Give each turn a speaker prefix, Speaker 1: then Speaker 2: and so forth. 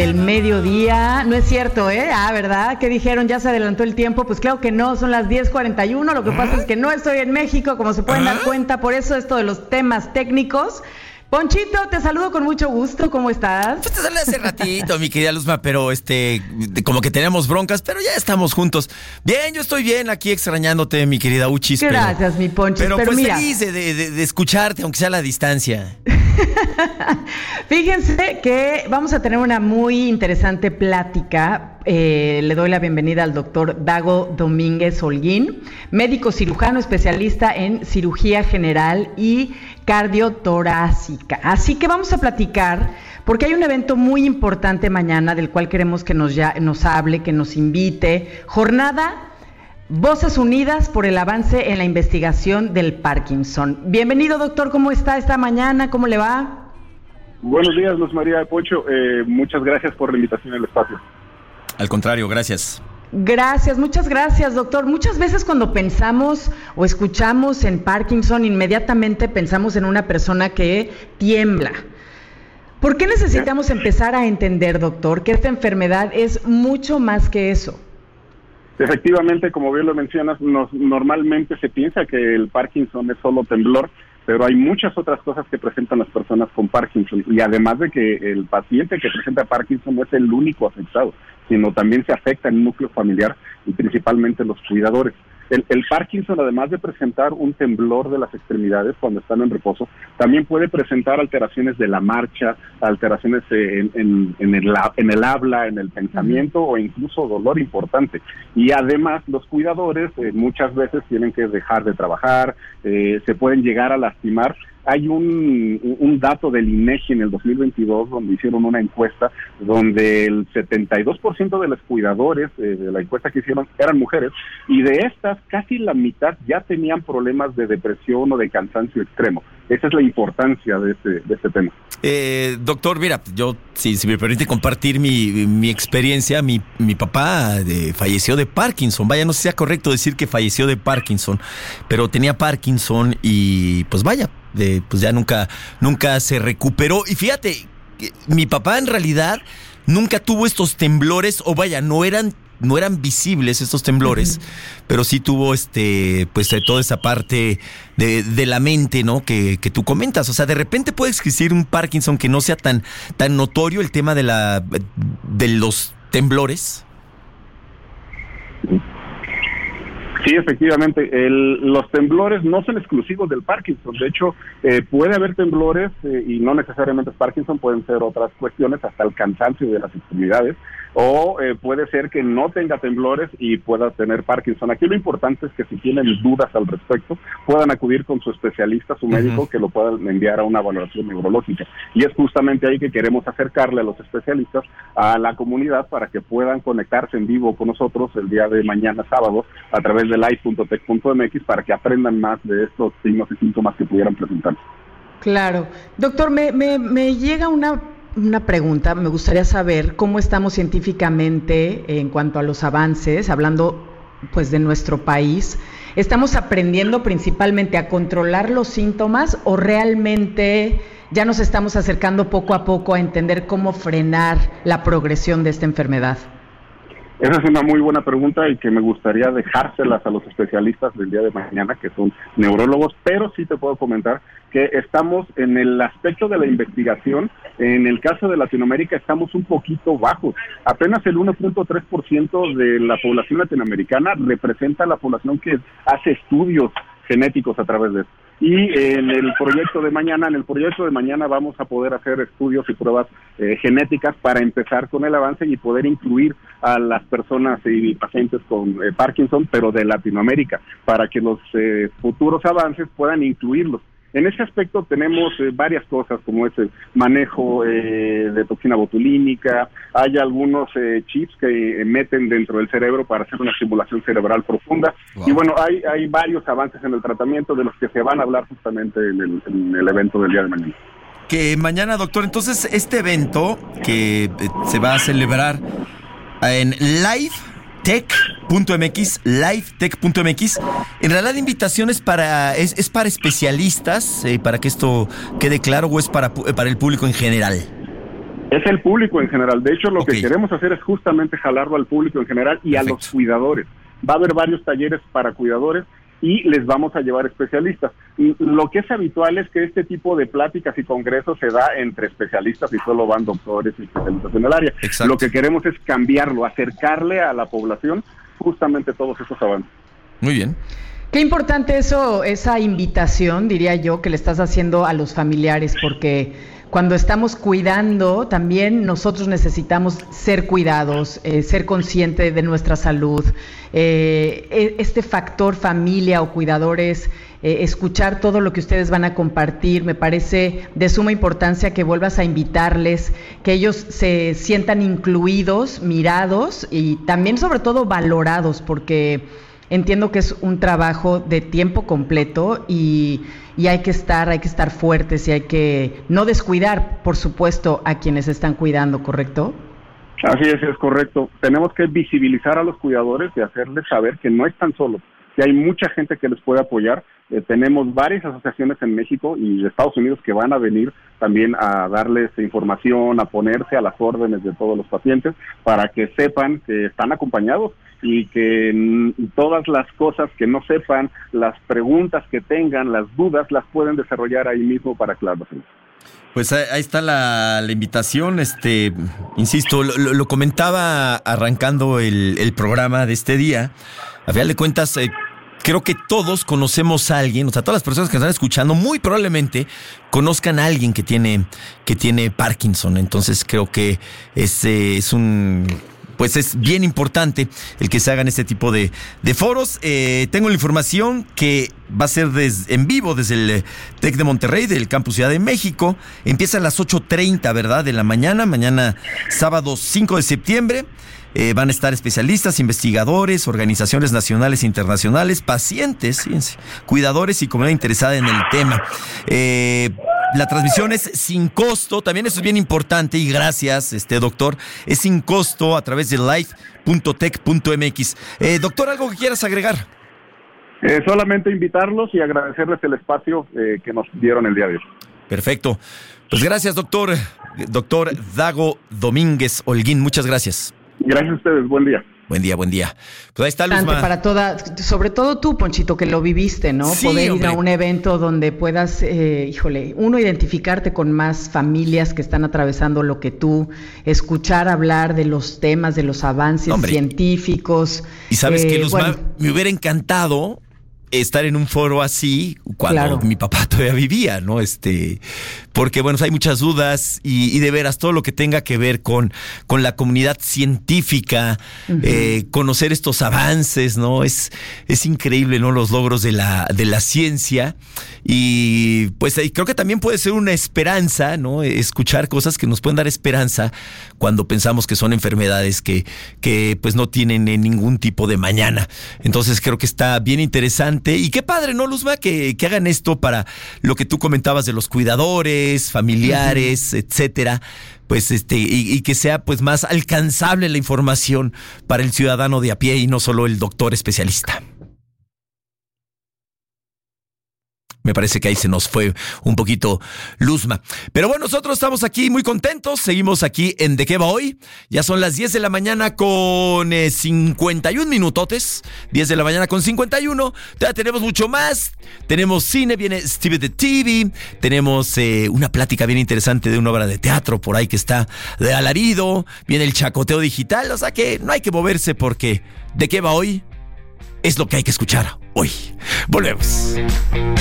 Speaker 1: del mediodía. No es cierto, ¿eh? ¿Verdad? ¿Qué dijeron? ¿Ya se adelantó el tiempo? Pues claro que no, son las 10:41. Lo que pasa es que no estoy en México, como se pueden dar cuenta, por eso esto de los temas técnicos. Ponchito, te saludo con mucho gusto, ¿cómo estás?
Speaker 2: Pues te saludé hace ratito, mi querida Luzma, pero como que tenemos broncas, pero ya estamos juntos. Bien, yo estoy bien aquí extrañándote, mi querida Uchis.
Speaker 1: Gracias, mi Ponchis,
Speaker 2: pero pues
Speaker 1: mira,
Speaker 2: feliz de escucharte, aunque sea a la distancia.
Speaker 1: Fíjense que vamos a tener una muy interesante plática. Le doy la bienvenida al doctor Dago Domínguez Holguín, médico cirujano especialista en cirugía general y cardiotorácica. Así que vamos a platicar porque hay un evento muy importante mañana del cual queremos que nos hable, que nos invite. Jornada Voces Unidas por el avance en la investigación del Parkinson. Bienvenido, doctor, ¿cómo está esta mañana? ¿Cómo le va?
Speaker 3: Buenos días, Luz María Poncho. Muchas gracias por la invitación al espacio.
Speaker 2: Al contrario, gracias.
Speaker 1: Gracias, muchas gracias, doctor. Muchas veces cuando pensamos o escuchamos en Parkinson, inmediatamente pensamos en una persona que tiembla. ¿Por qué necesitamos empezar a entender, doctor, que esta enfermedad es mucho más que eso?
Speaker 3: Efectivamente, como bien lo mencionas, normalmente se piensa que el Parkinson es solo temblor, pero hay muchas otras cosas que presentan las personas con Parkinson, y además de que el paciente que presenta Parkinson no es el único afectado, sino también se afecta el núcleo familiar y principalmente los cuidadores. El Parkinson, además de presentar un temblor de las extremidades cuando están en reposo, también puede presentar alteraciones de la marcha, alteraciones en el habla, en el pensamiento o incluso dolor importante. Y además los cuidadores muchas veces tienen que dejar de trabajar, se pueden llegar a lastimar. Hay un dato del INEGI en el 2022 donde hicieron una encuesta donde el 72% de los cuidadores de la encuesta que hicieron eran mujeres, y de estas casi la mitad ya tenían problemas de depresión o de cansancio extremo. Esa es la importancia de este tema.
Speaker 2: Doctor, mira, yo, si me permite compartir mi experiencia, mi papá falleció de Parkinson. Vaya, no sé si sea correcto decir que falleció de Parkinson, pero tenía Parkinson y pues vaya, pues ya nunca se recuperó. Y fíjate, mi papá en realidad nunca tuvo estos temblores, o vaya, no eran visibles estos temblores, pero sí tuvo pues toda esa parte de la mente, ¿no? Que tú comentas. O sea, de repente puede existir un Parkinson que no sea tan notorio, el tema de los temblores.
Speaker 3: Sí, efectivamente, los temblores no son exclusivos del Parkinson. De hecho, puede haber temblores y no necesariamente es Parkinson, pueden ser otras cuestiones, hasta el cansancio de las extremidades, o puede ser que no tenga temblores y pueda tener Parkinson. Aquí lo importante es que si tienen dudas al respecto, puedan acudir con su especialista, su médico, que lo puedan enviar a una valoración neurológica. Y es justamente ahí que queremos acercarle a los especialistas a la comunidad para que puedan conectarse en vivo con nosotros el día de mañana sábado a través de live.tech.mx para que aprendan más de estos signos y síntomas que pudieran presentar.
Speaker 1: Claro. Doctor, me llega una pregunta. Me gustaría saber cómo estamos científicamente en cuanto a los avances, hablando pues de nuestro país. ¿Estamos aprendiendo principalmente a controlar los síntomas o realmente ya nos estamos acercando poco a poco a entender cómo frenar la progresión de esta enfermedad?
Speaker 3: Esa es una muy buena pregunta y que me gustaría dejárselas a los especialistas del día de mañana, que son neurólogos, pero sí te puedo comentar que estamos en el aspecto de la investigación. En el caso de Latinoamérica estamos un poquito bajos. Apenas el 1.3% de la población latinoamericana representa la población que hace estudios genéticos a través de esto. Y en el proyecto de mañana vamos a poder hacer estudios y pruebas genéticas para empezar con el avance y poder incluir a las personas y pacientes con Parkinson, pero de Latinoamérica, para que los futuros avances puedan incluirlos. En ese aspecto tenemos varias cosas, como es el manejo de toxina botulínica. Hay algunos chips que meten dentro del cerebro para hacer una estimulación cerebral profunda. Wow. Y bueno, hay varios avances en el tratamiento de los que se van a hablar justamente en el evento del día de mañana.
Speaker 2: Que mañana, doctor, entonces este evento que se va a celebrar en livetech.mx, en realidad la invitación es para especialistas, para que esto quede claro, o es para el público en general.
Speaker 3: Es el público en general. De hecho, lo
Speaker 2: Okay.
Speaker 3: que queremos hacer es justamente jalarlo al público en general y
Speaker 2: Perfecto.
Speaker 3: a los cuidadores. Va a haber varios talleres para cuidadores y les vamos a llevar especialistas. Y lo que es habitual es que este tipo de pláticas y congresos se da entre especialistas y solo van doctores y especialistas en el área.
Speaker 2: Exacto.
Speaker 3: Lo que queremos es cambiarlo, acercarle a la población justamente todos esos avances.
Speaker 2: Muy bien.
Speaker 1: Qué importante esa invitación, diría yo, que le estás haciendo a los familiares, porque cuando estamos cuidando, también nosotros necesitamos ser cuidados, ser conscientes de nuestra salud. Este factor familia o cuidadores, escuchar todo lo que ustedes van a compartir, me parece de suma importancia que vuelvas a invitarles, que ellos se sientan incluidos, mirados y también sobre todo valorados, porque entiendo que es un trabajo de tiempo completo y hay que estar fuertes y hay que no descuidar, por supuesto, a quienes están cuidando, ¿correcto?
Speaker 3: Así es correcto. Tenemos que visibilizar a los cuidadores y hacerles saber que no están solos, que hay mucha gente que les puede apoyar. Tenemos varias asociaciones en México y Estados Unidos que van a venir también a darles información, a ponerse a las órdenes de todos los pacientes para que sepan que están acompañados y que todas las cosas que no sepan, las preguntas que tengan, las dudas, las pueden desarrollar ahí mismo para aclararlas.
Speaker 2: Pues ahí está la invitación, insisto, lo comentaba arrancando el programa de este día. A final de cuentas, creo que todos conocemos a alguien, o sea, todas las personas que están escuchando muy probablemente conozcan a alguien que tiene Parkinson. Entonces creo que pues es bien importante el que se hagan este tipo de foros. Tengo la información que va a ser en vivo desde el TEC de Monterrey, del Campus Ciudad de México. Empieza a las 8:30, ¿verdad? De la mañana sábado 5 de septiembre. Van a estar especialistas, investigadores, organizaciones nacionales e internacionales, pacientes, fíjense, cuidadores y comunidad interesada en el tema. La transmisión es sin costo, también eso es bien importante y gracias, doctor, es sin costo a través de live.tech.mx. Doctor, ¿algo que quieras agregar?
Speaker 3: Solamente invitarlos y agradecerles el espacio que nos dieron el día de hoy.
Speaker 2: Perfecto. Pues gracias, doctor Dago Domínguez Holguín, muchas gracias.
Speaker 3: Gracias a ustedes, buen día.
Speaker 2: Buen día. Pues ahí está Luzma.
Speaker 1: Sobre todo tú, Ponchito, que lo viviste, ¿no?
Speaker 2: Sí,
Speaker 1: poder
Speaker 2: hombre.
Speaker 1: ir a un evento donde puedas, uno identificarte con más familias que están atravesando lo que tú, escuchar hablar de los temas, de los avances científicos.
Speaker 2: Y sabes que, Luzma, me hubiera encantado estar en un foro así cuando mi papá todavía vivía, ¿no? Porque, bueno, hay muchas dudas y de veras todo lo que tenga que ver con la comunidad científica, conocer estos avances, ¿no? Es increíble, ¿no? Los logros de la ciencia y, pues, creo que también puede ser una esperanza, ¿no? Escuchar cosas que nos pueden dar esperanza cuando pensamos que son enfermedades que pues, no tienen ningún tipo de mañana. Entonces, creo que está bien interesante. Y qué padre, ¿no, Luzma? Que hagan esto para lo que tú comentabas de los cuidadores, familiares, etcétera. Pues y que sea pues más alcanzable la información para el ciudadano de a pie y no solo el doctor especialista. Me parece que ahí se nos fue un poquito Luzma. Pero bueno, nosotros estamos aquí muy contentos. Seguimos aquí en ¿De qué va hoy? Ya son las 10 de la mañana con 51 minutotes. 10 de la mañana con 51. Ya tenemos mucho más. Tenemos cine, viene Steve the TV. Tenemos una plática bien interesante de una obra de teatro por ahí que está de alarido. Viene el chacoteo digital. O sea que no hay que moverse porque ¿De qué va hoy? Es lo que hay que escuchar hoy. Volvemos.